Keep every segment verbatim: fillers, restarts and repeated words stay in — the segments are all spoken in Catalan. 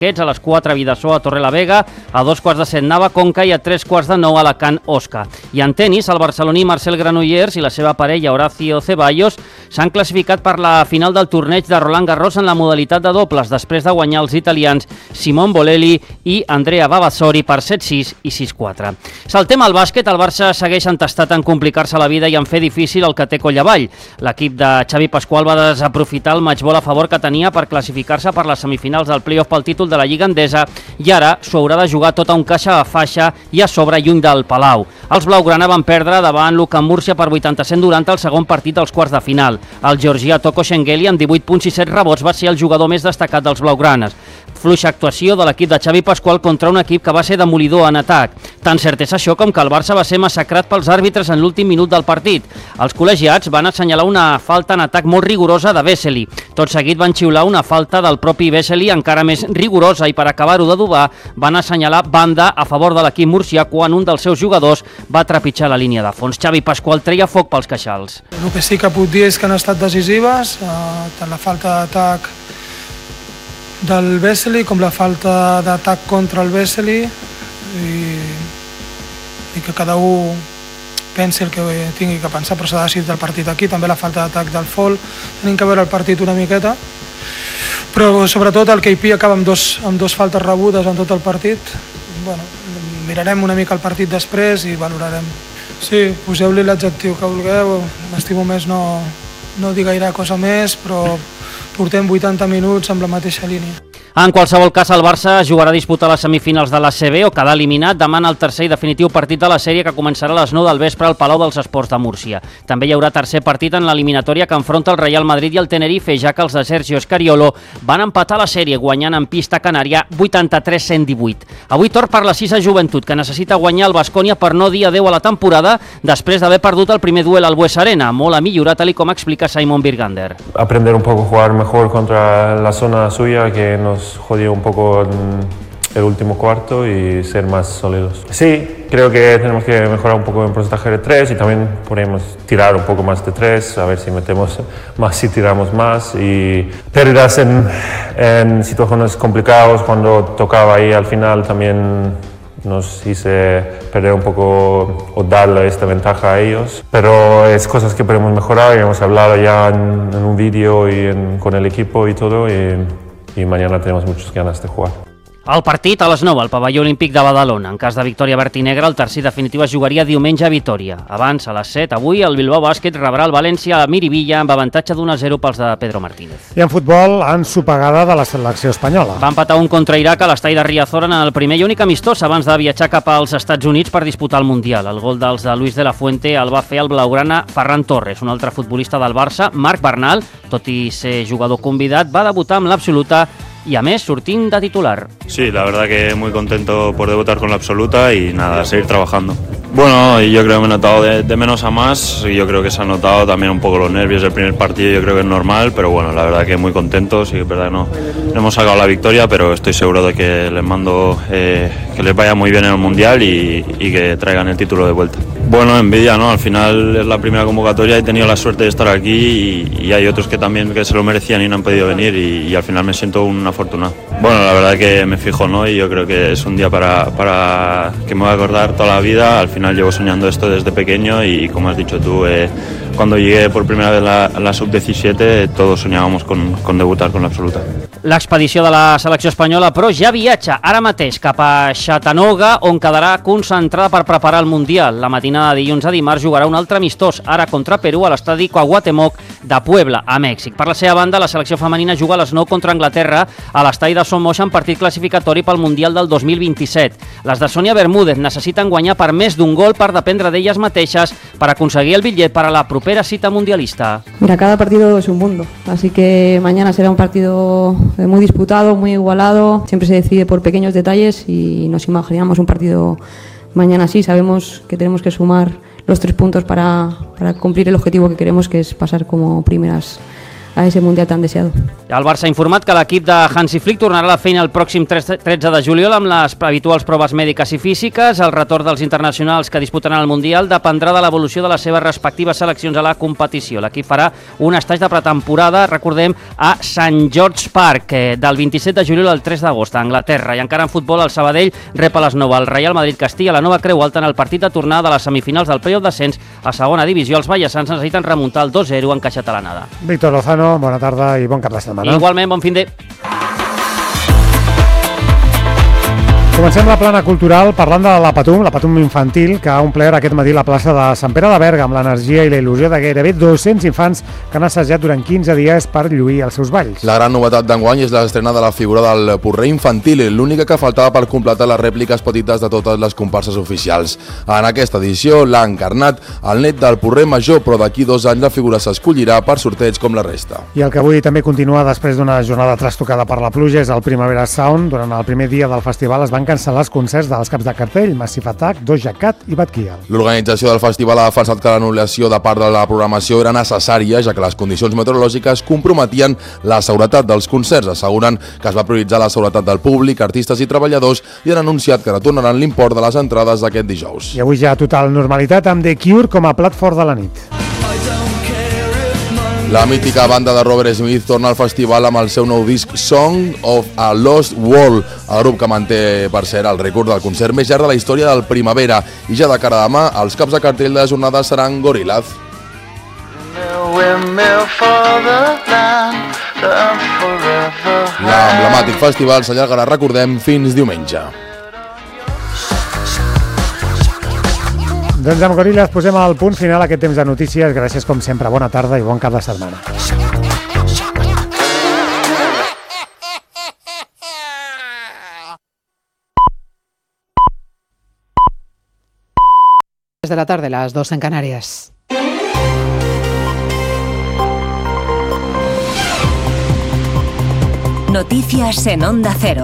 a les quatre a Vidassó, a Torrelavega, a dos quarts de set Nava Conca i a tres quarts de nou Alacant Osca. I en tenis, el barceloní Marcel Granollers i la seva parella Horacio Ceballos s'han classificat per la final del torneig de Roland Garros en la modalitat de dobles, després de guanyar els italians Simon Bolelli i Andrea Vavassori per set sis i sis quatre. Saltem al bàsquet, el Barça segueix entestat en complicar-se la vida i en fer difícil el que té Collavall. L'equip de Xavi Pasqual va desaprofitar el matchball a favor que tenia per classificar-se per les semifinals del play-off pel títol de la Lliga Endesa i ara s'ho haurà de jugar tot a un caixa a faixa i a sobre lluny del Palau. Els blaugrana van perdre davant l'Ucam Múrcia per vuitanta-set noranta el segon partit dels quarts de final. El georgià Toko Şengeli, amb divuit punts i set rebots, va ser el jugador més destacat dels blaugranes. Fluixa actuació de l'equip de Xavi Pasqual contra un equip que va ser demolidor en atac. Tan cert és això com que el Barça va ser massacrat pels àrbitres en l'últim minut del partit. Els col·legiats van assenyalar una falta en atac molt rigorosa de Vesely. Tot seguit van xiular una falta del propi Vesely encara més rigorosa i per acabar-ho d'adobar van assenyalar banda a favor de l'equip murcià quan un dels seus jugadors va trepitjar la línia de fons. Xavi Pasqual treia foc pels queixals. El que sí que puc dir és que han estat decisives, eh, tant la falta d'atac del Vesely com la falta d'atac contra el Vesely i, i que cada un pensi el que tingui que pensar, però s'ha decidit el partit aquí, també la falta d'atac del Fol, tenim que veure el partit una miqueta, però sobretot el K P acaba amb dos, amb dos faltes rebudes en tot el partit. Bueno, mirarem una mica el partit després i valorarem. Sí, poseu-li l'adjectiu que vulgueu, m'estimo més no, no dir gaire cosa més, però portem vuitanta minuts amb la mateixa línia. En qualsevol cas, el Barça jugarà a disputar les semifinals de l'A C B o quedar eliminat demà en el tercer i definitiu partit de la sèrie que començarà a les nou del vespre al Palau dels Esports de Múrcia. També hi haurà tercer partit en l'eliminatòria que enfronta el Real Madrid i el Tenerife, ja que els de Sergio Scariolo van empatar la sèrie guanyant en pista canària vuitanta-tres a cent divuit. Avui torn per la Sisa Joventut, que necessita guanyar el Baskonia per no dir adeu a la temporada després d'haver perdut el primer duel al Bues Arena. Molt ha millorat, tal com explica Simon Birgander. Aprender un poco a jugar mejor contra la zona suya que nos jodió un poco el último cuarto y ser más sólidos. Sí, creo que tenemos que mejorar un poco en porcentaje de tres y también podemos tirar un poco más de tres, a ver si metemos más, si tiramos más. Y pérdidas en, en situaciones complicadas, cuando tocaba ahí al final también nos hice perder un poco o darle esta ventaja a ellos, pero es cosas que podemos mejorar y hemos hablado ya en, en un vídeo y en, con el equipo y todo y, y mañana tenemos muchas ganas de jugar. El partit a les nou al pavelló olímpic de Badalona. En cas de victòria verd i negra, el tercer definitiu es jugaria diumenge a Vitoria. Abans, a les set, avui, el Bilbao Bàsquet rebrà el València a Miribilla amb avantatge d'un a zero pels de Pedro Martínez. I en futbol, ensopegada de la selecció espanyola. Va empatar un contra Iraq a l'estadi de Riazor en el primer i únic amistós abans de viatjar cap als Estats Units per disputar el Mundial. El gol dels de Luis de la Fuente el va fer el blaugrana Ferran Torres. Un altre futbolista del Barça, Marc Bernal, tot i ser jugador convidat, va debutar amb l'absoluta y a mes sortint de titular. Sí, la verdad que muy contento por debutar con la absoluta y nada, seguir trabajando. Bueno, yo creo que me he notado de, de menos a más y yo creo que se han notado también un poco los nervios del primer partido, yo creo que es normal, pero bueno, la verdad que muy contentos y es verdad que no, no hemos sacado la victoria, pero estoy seguro de que les mando eh, que les vaya muy bien en el Mundial y, y que traigan el título de vuelta. Bueno, envidia, ¿no? Al final es la primera convocatoria, he tenido la suerte de estar aquí y, y hay otros que también que se lo merecían y no han podido venir y, y al final me siento un afortunado. Bueno, la verdad que me fijo, ¿no? Y yo creo que es un día para, para que me voy a acordar toda la vida. Al final llevo soñando esto desde pequeño y como has dicho tú, eh, cuando llegué por primera vez a la, la sub diecisiete todos soñábamos con, con debutar con la absoluta. L'expedició de la selecció espanyola, però ja viatja ara mateix cap a Chattanooga, on quedarà concentrada per preparar el Mundial. La matinada de dilluns a dimarts jugarà un altre amistós, ara contra Perú, a l'estadi Cuauhtémoc de Puebla, a Mèxic. Per la seva banda, la selecció femenina juga a les nou contra Anglaterra a l'estadi de Somoza en partit classificatori pel Mundial del dos mil vint-i-set. Les de Sonia Bermúdez necessiten guanyar per més d'un gol per dependre d'elles mateixes per aconseguir el bitllet per a la propera cita mundialista. Mira, cada partido es un mundo, así que mañana será un partido muy disputado, muy igualado, siempre se decide por pequeños detalles y nos imaginamos un partido mañana así, sabemos que tenemos que sumar los tres puntos para, para cumplir el objetivo que queremos, que es pasar como primeras a ese Mundial tan deseado. El Barça ha informat que l'equip de Hansi Flick tornarà a la feina el pròxim tretze de juliol amb les habituals proves mèdiques i físiques. El retorn dels internacionals que disputaran el Mundial dependrà de l'evolució de les seves respectives seleccions a la competició. L'equip farà un estatge de pretemporada, recordem, a Sant George Park, eh, del vint-i-set de juliol al tres d'agost, a Anglaterra. I encara en futbol, el Sabadell rep a les nou el Real Madrid Castilla, la Nova Creu Alta en el partit de tornada de les semifinals del playoff d'ascens a segona divisió. Els vallesans necessiten remuntar el dos zero encaixat a l'anada. Víctor Lozano, bona tarda i bon cap de setmana. Igualment, bon fin de... Comencem la plana cultural parlant de la Patum, la Patum infantil, que ha omplert aquest matí la plaça de Sant Pere de Berga amb l'energia i la il·lusió de gairebé dos-cents infants que han assajat durant quinze dies per lluir els seus balls. La gran novetat d'enguany és l'estrena de la figura del porrer infantil, l'única que faltava per completar les rèpliques petites de totes les comparses oficials. En aquesta edició l'ha encarnat el net del porrer major, però d'aquí dos anys la figura s'escollirà per sorteig com la resta. I el que avui també continua després d'una jornada trastocada per la pluja és el Primavera Sound. Durant el primer dia del festival es van cancel·lar els concerts dels caps de cartell, Massive Attack, Doja Cat i Bad Kial. L'organització del festival ha defensat que l'anul·lació de part de la programació era necessària, ja que les condicions meteorològiques comprometien la seguretat dels concerts. Asseguren que es va prioritzar la seguretat del públic, artistes i treballadors, i han anunciat que retornaran l'import de les entrades aquest dijous. I avui ja total normalitat amb The Cure com a plat fort de la nit. La mítica banda de Robert Smith torna al festival amb el seu nou disc Song of a Lost World, el grup que manté, per cert, el rècord del concert més llarg de la història del Primavera. I ja de cara a demà, els caps de cartell de jornada seran Gorillaz. L'emblemàtic festival s'allargarà, recordem, fins diumenge. Doncs amb Gorillaz posem el punt final a aquest temps de notícies. Gràcies com sempre, bona tarda i bon cap de setmana. De la tarde, las dos en Canarias. Noticias en Onda Cero.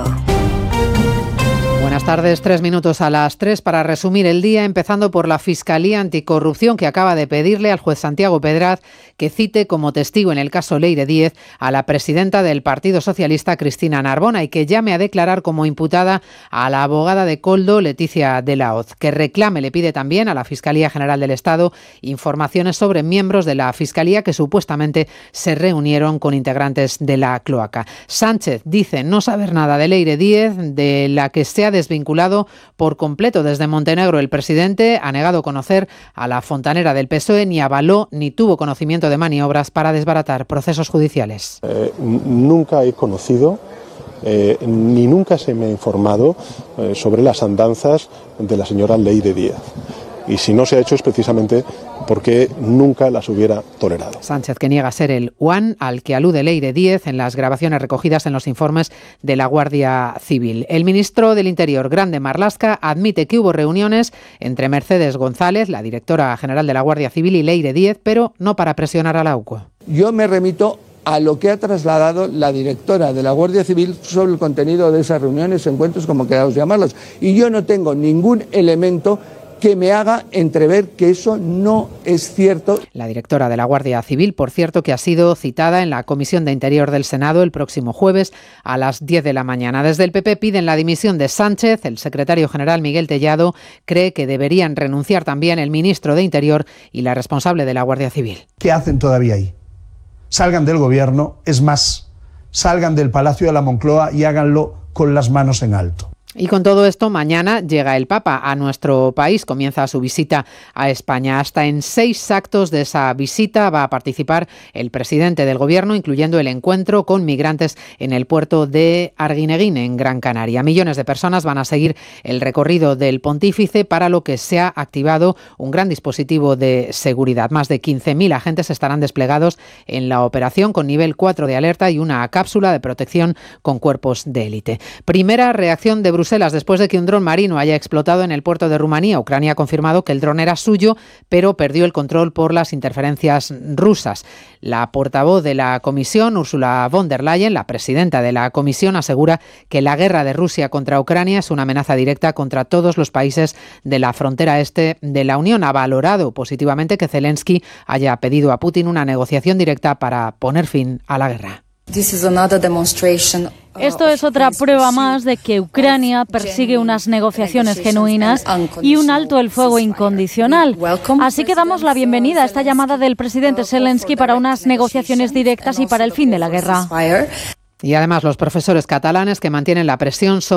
Buenas tardes, tres minutos a las tres para resumir el día, empezando por la Fiscalía Anticorrupción, que acaba de pedirle al juez Santiago Pedraz que cite como testigo en el caso Leire Díez a la presidenta del Partido Socialista, Cristina Narbona, y que llame a declarar como imputada a la abogada de Koldo, Leticia de la Hoz. Que reclame, le pide también a la Fiscalía General del Estado informaciones sobre miembros de la Fiscalía que supuestamente se reunieron con integrantes de la cloaca. Sánchez dice no saber nada de Leire Díez, de la que se ha desvinculado por completo desde Montenegro. El presidente ha negado conocer a la fontanera del P S O E, ni avaló ni tuvo conocimiento de maniobras para desbaratar procesos judiciales. Eh, nunca he conocido eh, ni nunca se me ha informado eh, sobre las andanzas de la señora Leire Díez. Y si no se ha hecho es precisamente porque nunca las hubiera tolerado. Sánchez, que niega ser el Juan al que alude Leire Díez en las grabaciones recogidas en los informes de la Guardia Civil. El ministro del Interior, Grande Marlaska, admite que hubo reuniones entre Mercedes González, la directora general de la Guardia Civil, y Leire Díez, pero no para presionar a la U C O. Yo me remito a lo que ha trasladado la directora de la Guardia Civil sobre el contenido de esas reuniones, encuentros, como queramos llamarlos. Y yo no tengo ningún elemento que me haga entrever que eso no es cierto. La directora de la Guardia Civil, por cierto, que ha sido citada en la Comisión de Interior del Senado el próximo jueves a las diez de la mañana. Desde el P P piden la dimisión de Sánchez. El secretario general Miguel Tellado cree que deberían renunciar también el ministro de Interior y la responsable de la Guardia Civil. ¿Qué hacen todavía ahí? Salgan del gobierno, es más, salgan del Palacio de la Moncloa y háganlo con las manos en alto. Y con todo esto, mañana llega el Papa a nuestro país, comienza su visita a España. Hasta en seis actos de esa visita va a participar el presidente del Gobierno, incluyendo el encuentro con migrantes en el puerto de Arguineguín, en Gran Canaria. Millones de personas van a seguir el recorrido del pontífice, para lo que se ha activado un gran dispositivo de seguridad. Más de quince mil agentes estarán desplegados en la operación, con nivel cuatro de alerta y una cápsula de protección con cuerpos de élite. Primera reacción de Bruselas Bruselas después de que un dron marino haya explotado en el puerto de Rumanía. Ucrania ha confirmado que el dron era suyo, pero perdió el control por las interferencias rusas. La portavoz de la Comisión, Ursula von der Leyen, la presidenta de la Comisión, asegura que la guerra de Rusia contra Ucrania es una amenaza directa contra todos los países de la frontera este de la Unión. Ha valorado positivamente que Zelensky haya pedido a Putin una negociación directa para poner fin a la guerra. Esto es otra prueba más de que Ucrania persigue unas negociaciones genuinas y un alto el fuego incondicional. Así que damos la bienvenida a esta llamada del presidente Zelensky para unas negociaciones directas y para el fin de la guerra. Y además los profesores catalanes que mantienen la presión sobre